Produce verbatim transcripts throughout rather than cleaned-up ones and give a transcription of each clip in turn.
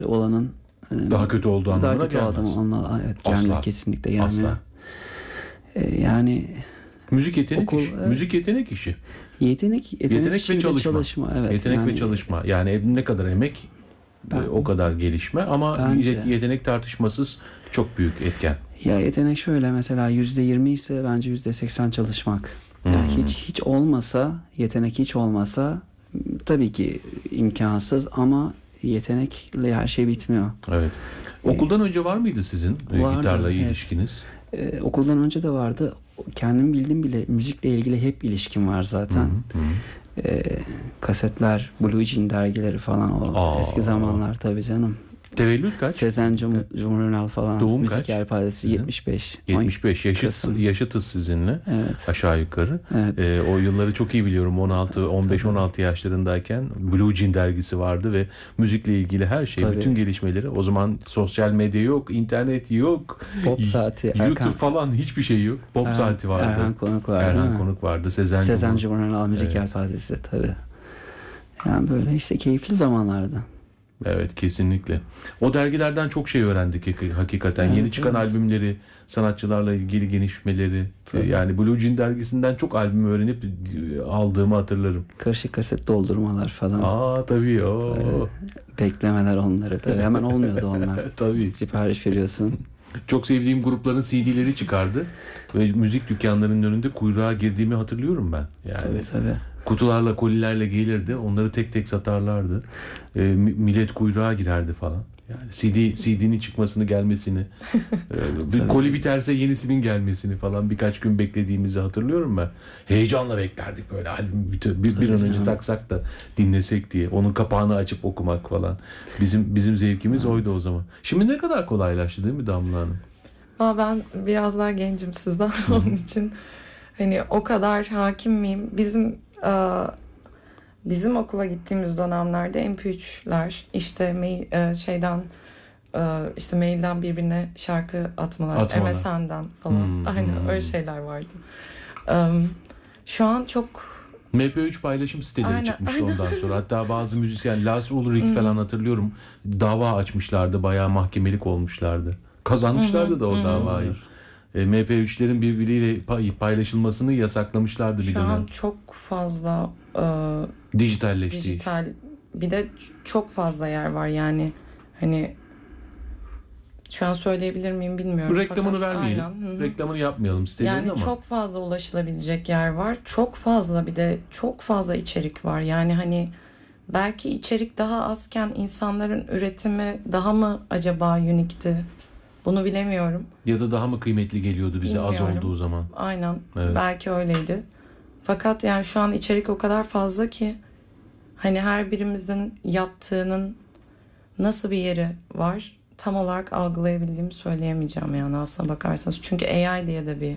olanın daha kötü olduğu anlamına daha kötü gelmez. olduğu anlamına, evet, gelmiyor, Asla. kesinlikle gelmiyor. Asla. Ee, yani müzik yetenek okul, işi. evet. Müzik yetenek işi. Yetenek, yetenek, Yetenek ve çalışma. çalışma. Evet, yetenek yani, ve çalışma. Yani ne kadar emek, ben, o kadar gelişme ama bence, yetenek tartışmasız çok büyük etken. Ya yetenek şöyle, mesela yüzde yirmi ise bence yüzde seksen çalışmak. Yani hmm. hiç hiç olmasa, yetenek hiç olmasa tabii ki imkansız, ama yetenekle her şey bitmiyor. Evet. Okuldan ee, önce var mıydı sizin vardı, gitarla evet. ilişkiniz? Ee, okuldan önce de vardı. Kendim bildim bile, müzikle ilgili hep ilişkim var zaten. Hı hı. Ee, kasetler, Blue Jean dergileri falan, o Aa. eski zamanlar tabii canım. Tevellüt kaç? Sezen Cumhuriyet falan. Doğum müzik kaç? yelpazesi yetmiş beş. yetmiş beş yaşıt, yaşıtız sizinle. Evet. Aşağı yukarı. Evet. Ee, o yılları çok iyi biliyorum. on altı on beş on altı yaşlarındayken Blue Jean dergisi vardı ve müzikle ilgili her şey, tabii, bütün gelişmeleri. O zaman sosyal medya yok, internet yok. Pop saati, YouTube Erkan, falan hiçbir şey yok. Pop Erhan, saati vardı. Erhan Konuk vardı. Erhan Konuk vardı. Sezen, Sezen Cumhuriyet müzik evet. yelpazesi tabii. Yani böyle işte keyifli zamanlardı. Evet, kesinlikle. O dergilerden çok şey öğrendik hakikaten. Evet, yeni çıkan evet. albümleri, sanatçılarla ilgili gelişmeleri. Tabii. Yani Blue Jean dergisinden çok albüm öğrenip aldığımı hatırlarım. Karışık kaset doldurmalar falan. Aa tabii. O. Beklemeler onları. Tabii hemen olmuyordu onlar. Tabii. Sipariş veriyorsun. Çok sevdiğim grupların C D'leri çıkardı ve müzik dükkanlarının önünde kuyruğa girdiğimi hatırlıyorum ben. Yani. Tabii tabii. Kutularla, kolilerle gelirdi. Onları tek tek satarlardı. E, millet kuyruğa girerdi falan. Yani C D, C D'nin çıkmasını, gelmesini, e, bir koli biterse yenisinin gelmesini falan birkaç gün beklediğimizi hatırlıyorum ben. Heyecanla beklerdik böyle albüm bir, bir, bir an önce taksak da dinlesek diye. Onun kapağını açıp okumak falan. Bizim bizim zevkimiz evet. oydu o zaman. Şimdi ne kadar kolaylaştı değil mi Damla Hanım? Aa, ben biraz daha gencim sizden onun için. Hani o kadar hakim miyim? Bizim Bizim okula gittiğimiz dönemlerde M P üçler işte mail, şeyden işte mailden birbirine şarkı atmalar, Atmalar. M S N'den falan, hmm, aynen hmm. öyle şeyler vardı. Şu an çok M P üç paylaşım siteleri aynen, çıkmıştı aynen. ondan sonra. Hatta bazı müzisyen, Lars Ulrich hmm. falan hatırlıyorum, dava açmışlardı, bayağı mahkemelik olmuşlardı. Kazanmışlardı hmm. da o hmm. davayı. M P üçlerin birbiriyle paylaşılmasını yasaklamışlardı bir Şu dönem. Şu an çok fazla e, dijitalleşti. Dijital, bir de çok fazla yer var yani. Hani şu an söyleyebilir miyim bilmiyorum. Reklamını Fakat, vermeyelim. aynen. Reklamını yapmayalım sitelerin yani ama. Yani çok fazla ulaşılabilecek yer var. Çok fazla, bir de çok fazla içerik var. Yani hani belki içerik daha azken insanların üretimi daha mı acaba unikti? Bunu bilemiyorum. Ya da daha mı kıymetli geliyordu bize bilmiyorum. Az olduğu zaman? Aynen. Evet. Belki öyleydi. Fakat yani şu an içerik o kadar fazla ki hani her birimizin yaptığının nasıl bir yeri var tam olarak algılayabildiğimi söyleyemeyeceğim yani aslına bakarsanız. Çünkü A I diye de bir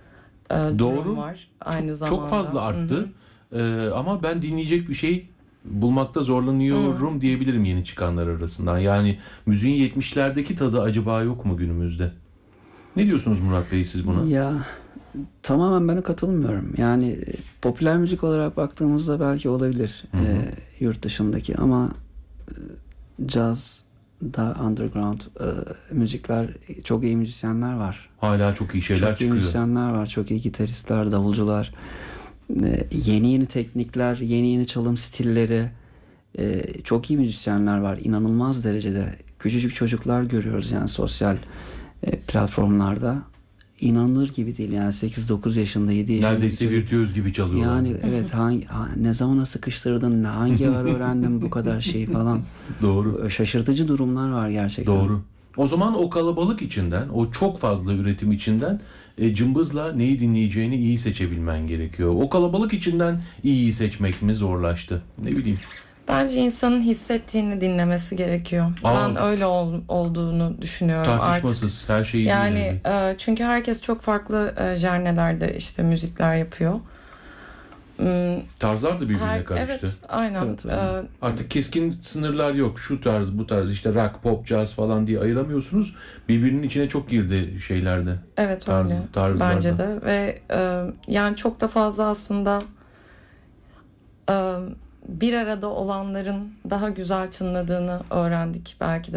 e, Doğru. durum var aynı çok, zamanda. Çok fazla arttı. Ee, ama ben dinleyecek bir şey bulmakta zorlanıyorum hmm. diyebilirim yeni çıkanlar arasından. Yani müziğin yetmişlerdeki tadı acaba yok mu günümüzde? Ne diyorsunuz Murat Bey siz buna? Ya tamamen ben katılmıyorum. Yani popüler müzik olarak baktığımızda belki olabilir e, yurt dışındaki, ama e, caz da underground e, müzikler, çok iyi müzisyenler var. Hala çok iyi şeyler çok çıkıyor. Çok iyi müzisyenler var. Çok iyi gitaristler, davulcular. E, yeni yeni teknikler, yeni yeni çalım stilleri. E, çok iyi müzisyenler var. İnanılmaz derecede. Küçücük çocuklar görüyoruz yani sosyal e, platformlarda. İnanılır gibi değil yani, sekiz dokuz yaşında, yedi yaşında. Neredeyse virtüöz gibi çalıyorlar. Yani evet, hangi, ha, ne zamana sıkıştırdın, hangi ara öğrendin bu kadar şeyi falan. Doğru. Şaşırtıcı durumlar var gerçekten. Doğru. O zaman o kalabalık içinden, o çok fazla üretim içinden e, cımbızla neyi dinleyeceğini iyi seçebilmen gerekiyor. O kalabalık içinden iyiyi seçmek mi zorlaştı? Ne bileyim. Bence insanın hissettiğini dinlemesi gerekiyor. Aa, ben öyle ol, olduğunu düşünüyorum tartışmasız, artık. Her şeyi yani e, çünkü herkes çok farklı e, janrelerde işte müzikler yapıyor. Tarzlar da birbirine Her, karıştı. Evet, aynen. Evet, evet. Artık keskin sınırlar yok. Şu tarz, bu tarz, işte rock, pop, jazz falan diye ayıramıyorsunuz. Birbirinin içine çok girdi şeylerde. Evet, tarz, öyle. Tarzlarda. Bence de ve e, yani çok da fazla aslında e, bir arada olanların daha güzel tınladığını öğrendik belki de.